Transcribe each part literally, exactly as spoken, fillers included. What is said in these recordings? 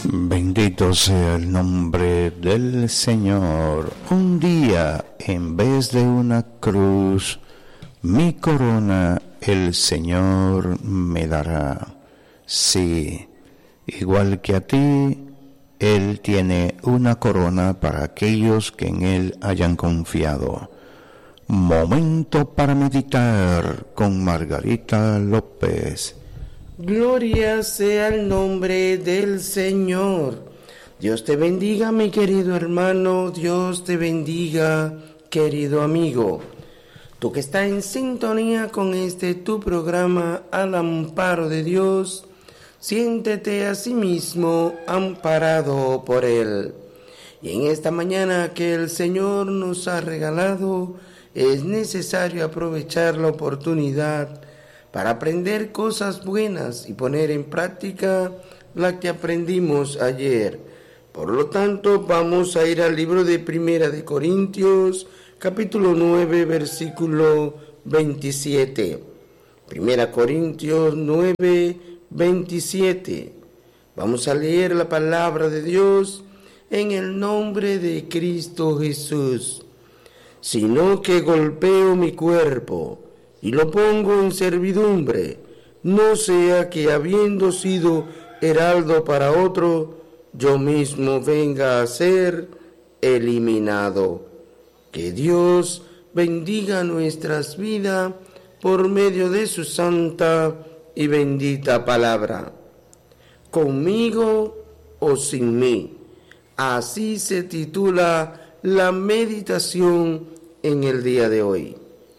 Bendito sea el nombre del Señor. Un día, en vez de una cruz, mi corona el Señor me dará. Sí, igual que a ti, Él tiene una corona para aquellos que en Él hayan confiado. Momento para meditar con Margarita López. Gloria sea el nombre del Señor. Dios te bendiga, mi querido hermano. Dios te bendiga, querido amigo. Tú que estás en sintonía con este tu programa Al Amparo de Dios, siéntete a sí mismo amparado por Él. Y en esta mañana que el Señor nos ha regalado, es necesario aprovechar la oportunidad para aprender cosas buenas y poner en práctica la que aprendimos ayer. Por lo tanto, vamos a ir al libro de Primera de Corintios, capítulo nueve, versículo veintisiete. Primera Corintios nueve, veintisiete. Vamos a leer la palabra de Dios en el nombre de Cristo Jesús. Sino que golpeo mi cuerpo y lo pongo en servidumbre, no sea que habiendo sido heraldo para otro, yo mismo venga a ser eliminado. Que Dios bendiga nuestras vidas por medio de su santa y bendita palabra. Conmigo o sin mí. Así se titula la meditación en el día de hoy.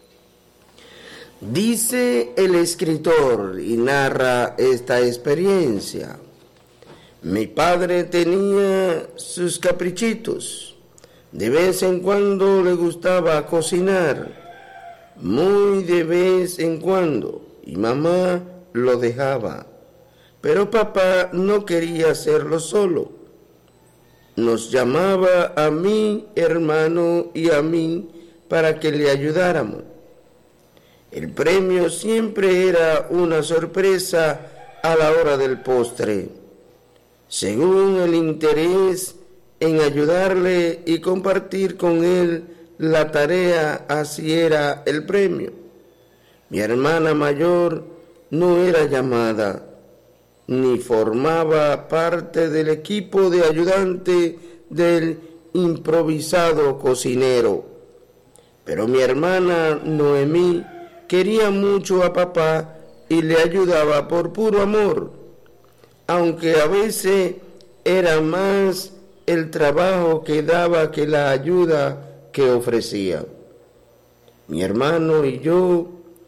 Dice el escritor y narra esta experiencia. Mi padre tenía sus caprichitos. De vez en cuando le gustaba cocinar, muy de vez en cuando, y mamá lo dejaba. Pero papá no quería hacerlo solo. Nos llamaba a mi hermano y a mí para que le ayudáramos. El premio siempre era una sorpresa a la hora del postre, según el interés en ayudarle y compartir con él la tarea, así era el premio. Mi hermana mayor no era llamada, ni formaba parte del equipo de ayudante del improvisado cocinero. Pero mi hermana Noemí quería mucho a papá y le ayudaba por puro amor, aunque a veces era más el trabajo que daba que la ayuda que ofrecía. Mi hermano y yo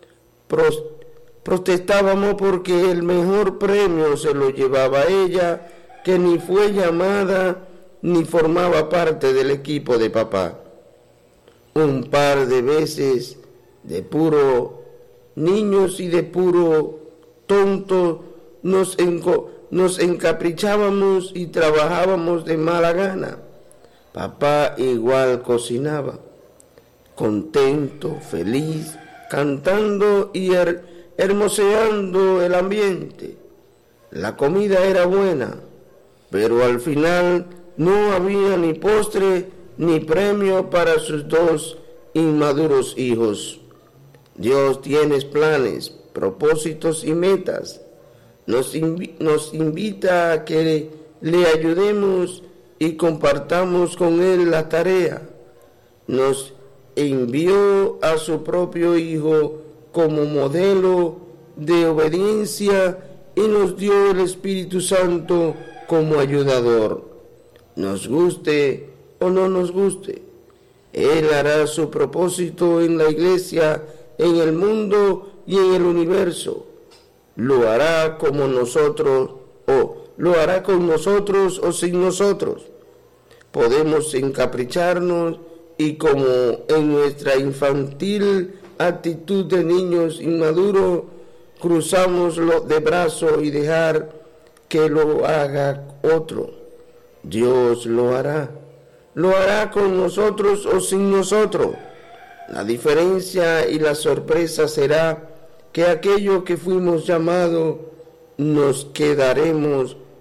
protestábamos porque el mejor premio se lo llevaba ella, que ni fue llamada ni formaba parte del equipo de papá. Un par de veces, de puro niños y de puro tonto, nos, enco, nos encaprichábamos y trabajábamos de mala gana. Papá igual cocinaba, contento, feliz, cantando y her, hermoseando el ambiente. La comida era buena, pero al final no había ni postre ni premio para sus dos inmaduros hijos. Dios tiene planes, propósitos y metas. Nos, invi- nos invita a que le ayudemos y compartamos con Él la tarea. Nos envió a su propio Hijo como modelo de obediencia y nos dio el Espíritu Santo como ayudador. Nos guste o no nos guste, Él hará su propósito en la iglesia, en el mundo y en el universo. Lo hará como nosotros o lo hará con nosotros o sin nosotros. Podemos encapricharnos y como en nuestra infantil actitud de niños inmaduros, cruzamos los de brazos y dejar que lo haga otro. Dios lo hará. Lo hará con nosotros o sin nosotros. La diferencia y la sorpresa será que aquello que fuimos llamados nos quedaremos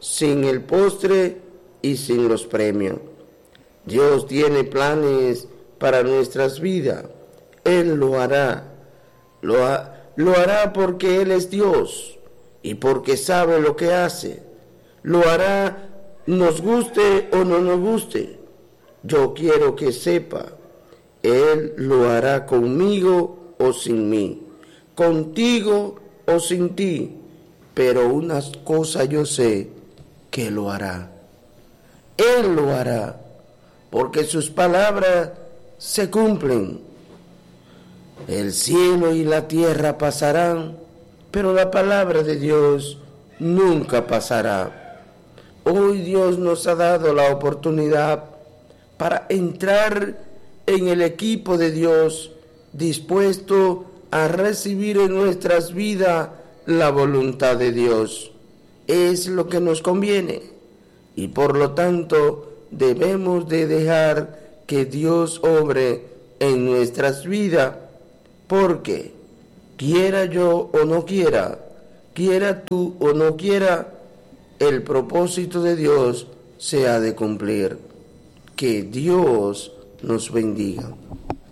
sin el postre y sin los premios. Dios tiene planes para nuestras vidas. Él lo hará. Lo, ha, lo hará porque Él es Dios y porque sabe lo que hace. Lo hará nos guste o no nos guste. Yo quiero que sepa, Él lo hará conmigo o sin mí, contigo o sin ti, pero una cosa yo sé, que lo hará. Él lo hará, porque sus palabras se cumplen. El cielo y la tierra pasarán, pero la palabra de Dios nunca pasará. Hoy Dios nos ha dado la oportunidad para entrar en el equipo de Dios, dispuesto a recibir en nuestras vidas la voluntad de Dios. Es lo que nos conviene y por lo tanto debemos de dejar que Dios obre en nuestras vidas, porque quiera yo o no quiera, quiera tú o no quiera, el propósito de Dios se ha de cumplir. Que Dios nos bendiga.